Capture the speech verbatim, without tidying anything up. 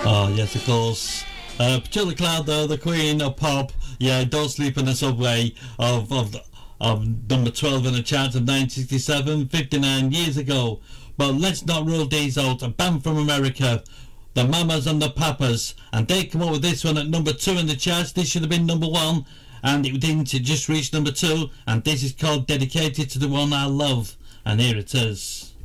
Oh, yes, of course. Uh, Petula Clark, though, the queen of pop. Yeah, Don't Sleep in the Subway of, of, of number twelve in the chart of nineteen sixty-seven, fifty-nine years ago. But let's not rule these out. A band from America, the Mamas and the Papas. And they come up with this one at number two in the charts. This should have been number one. And it didn't. It just reached number two. And this is called Dedicated to the One I Love. And here it is.